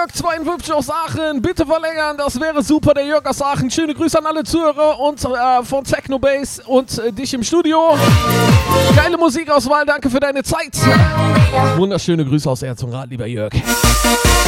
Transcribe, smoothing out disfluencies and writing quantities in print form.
Jörg 52 aus Aachen. Bitte verlängern, das wäre super. Der Jörg aus Aachen. Schöne Grüße an alle Zuhörer und von Technobase und dich im Studio. Geile Musikauswahl, danke für deine Zeit. Wunderschöne Grüße aus Herzogenrath, lieber Jörg.